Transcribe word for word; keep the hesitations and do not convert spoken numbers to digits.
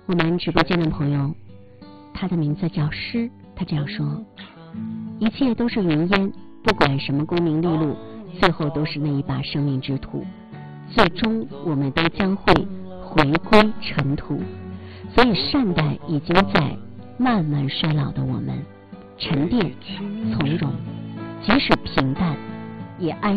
我们直播间的朋友，他的名字叫诗，他这样说：一切都是云烟，不管什么功名利禄，最后都是那一把生命之土，最终我们都将会回归尘土。所以善待已经在慢慢衰老的我们，沉淀从容，即使平淡也安